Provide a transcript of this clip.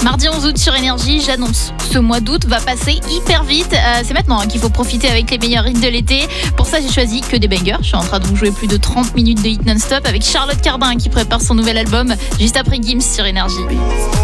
Mardi 11 août sur Énergie, j'annonce, ce mois d'août va passer hyper vite. C'est maintenant qu'il faut profiter avec les meilleurs hits de l'été. Pour ça, j'ai choisi que des bangers. Je suis en train de vous jouer plus de 30 minutes de hits non-stop avec Charlotte Cardin qui prépare son nouvel album juste après Gims sur Énergie.